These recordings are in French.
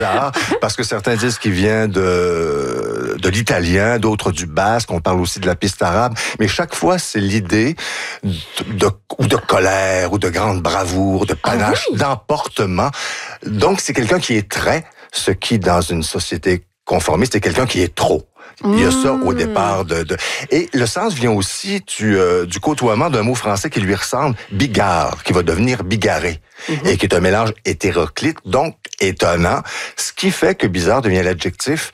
parce que certains disent qu'il vient de l'italien, d'autres du basque, on parle aussi de la piste arabe, mais chaque fois, c'est l'idée de colère, ou de grande bravoure, de panache, d'emportement. Donc, c'est quelqu'un qui est très, ce qui, dans une société conformiste, est quelqu'un qui est trop. Il y a ça au départ Et le sens vient aussi du côtoiement d'un mot français qui lui ressemble, bigard, qui va devenir bigarré, et qui est un mélange hétéroclite, donc étonnant, ce qui fait que bizarre devient l'adjectif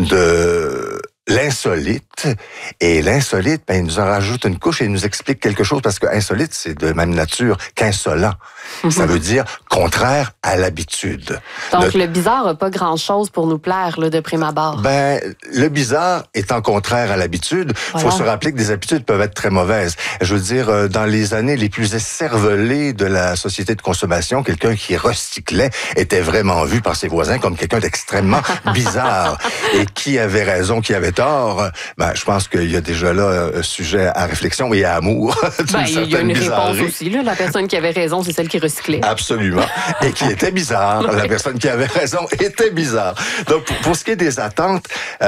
de l'insolite. Et l'insolite, il nous en rajoute une couche et il nous explique quelque chose, parce que insolite, c'est de même nature qu'insolent. Ça veut dire contraire à l'habitude. Donc, le bizarre n'a pas grand-chose pour nous plaire, là, de prime abord. Le bizarre étant contraire à l'habitude, faut se rappeler que des habitudes peuvent être très mauvaises. Je veux dire, dans les années les plus écervelées de la société de consommation, quelqu'un qui recyclait était vraiment vu par ses voisins comme quelqu'un d'extrêmement bizarre. Et qui avait raison, qui avait tort, je pense qu'il y a déjà là un sujet à réflexion et à amour. Il y a une réponse aussi, là. La personne qui avait raison, c'est celle qui recyclait. Absolument. Et qui était bizarre. La personne qui avait raison était bizarre. Donc, pour ce qui est des attentes,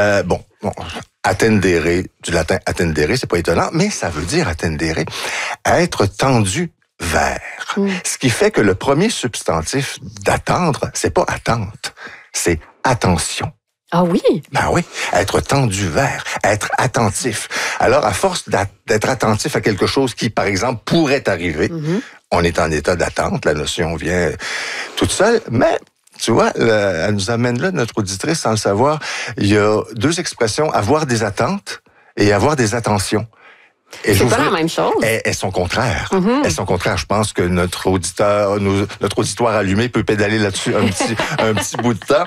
attendere, du latin attendere, c'est pas étonnant, mais ça veut dire attendere, être tendu vers. Ce qui fait que le premier substantif d'attendre, c'est pas attente, c'est attention. Ah oui? Oui, être tendu vers, être attentif. Alors, à force d'être attentif à quelque chose qui, par exemple, pourrait arriver, on est en état d'attente, la notion vient toute seule, mais tu vois, elle nous amène là, notre auditrice, sans le savoir. Il y a deux expressions, avoir des attentes et avoir des attentions. Et c'est pas la même chose. Elles sont contraires. Elles sont contraires. Je pense que notre auditoire allumé peut pédaler là-dessus un petit bout de temps.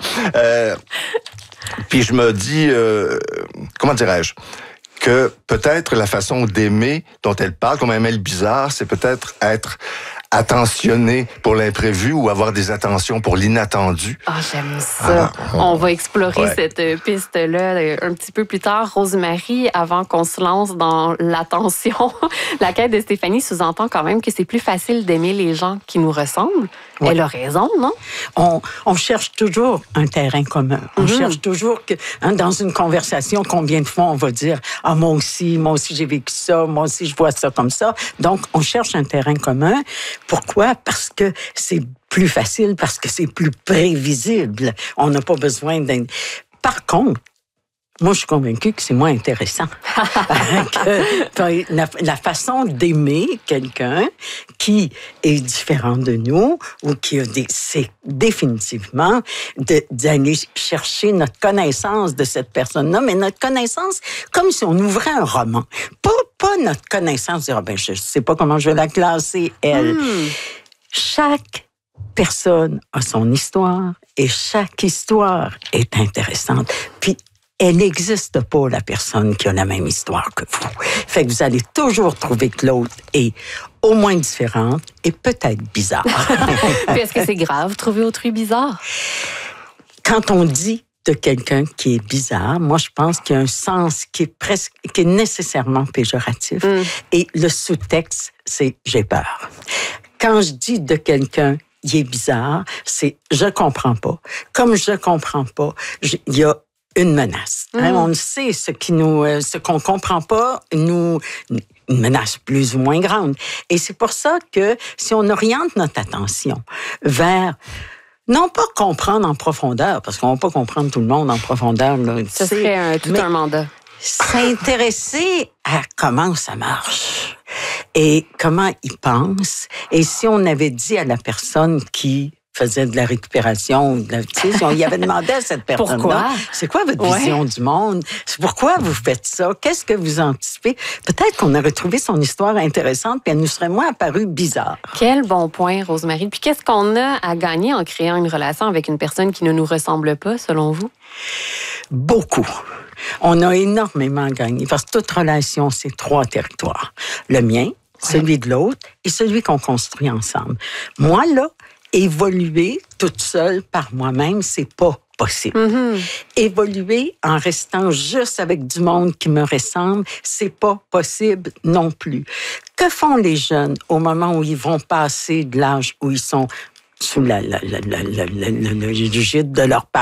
Puis je me dis, comment dirais-je, que peut-être la façon d'aimer dont elle parle, comme un mail bizarre, c'est peut-être être attentionné pour l'imprévu ou avoir des attentions pour l'inattendu. J'aime ça. On va explorer cette piste-là un petit peu plus tard. Rosemary, avant qu'on se lance dans l'attention, la quête de Stéphanie sous-entend quand même que c'est plus facile d'aimer les gens qui nous ressemblent. Ouais. Elle a raison, non? On cherche toujours un terrain commun. On cherche toujours que, dans une conversation, combien de fois on va dire « Ah, moi aussi, j'ai vécu ça, moi aussi, je vois ça comme ça. » Donc, on cherche un terrain commun. Pourquoi? Parce que c'est plus facile, parce que c'est plus prévisible. On n'a pas besoin d'un... Par contre, moi, je suis convaincue que c'est moins intéressant. La façon d'aimer quelqu'un qui est différent de nous ou qui a c'est définitivement d'aller chercher notre connaissance de cette personne-là, mais notre connaissance comme si on ouvrait un roman. Pas notre connaissance, dire, je ne sais pas comment je vais la classer, elle. Chaque personne a son histoire et chaque histoire est intéressante. Puis, elle n'existe pas, la personne qui a la même histoire que vous. Fait que vous allez toujours trouver que l'autre est au moins différente et peut-être bizarre. Puis est-ce que c'est grave, trouver autrui bizarre? Quand on dit de quelqu'un qui est bizarre, moi, je pense qu'il y a un sens qui est nécessairement péjoratif. Et le sous-texte, c'est « j'ai peur ». Quand je dis de quelqu'un qui est bizarre, c'est « je comprends pas ». Comme je comprends pas, il y a une menace. On sait ce qu'on comprend pas, une menace plus ou moins grande. Et c'est pour ça que si on oriente notre attention vers non pas comprendre en profondeur, parce qu'on va pas comprendre tout le monde en profondeur. Là, ce serait tout un mandat. S'intéresser à comment ça marche et comment il pense. Et si on avait dit à la personne qui faisait de la récupération, si on y avait demandé à cette personne-là, pourquoi? C'est quoi votre vision du monde? Pourquoi vous faites ça? Qu'est-ce que vous anticipez? Peut-être qu'on aurait trouvé son histoire intéressante puis elle nous serait moins apparue bizarre. Quel bon point, Rosemary. Puis qu'est-ce qu'on a à gagner en créant une relation avec une personne qui ne nous ressemble pas, selon vous? Beaucoup. On a énormément gagné parce que toute relation, c'est 3 territoires. Le mien, celui de l'autre et celui qu'on construit ensemble. Moi, là, évoluer toute seule par moi-même, c'est pas possible. Évoluer en restant juste avec du monde qui me ressemble, c'est pas possible non plus. Que font les jeunes au moment où ils vont passer de l'âge où ils sont sous le gîte de leurs parents?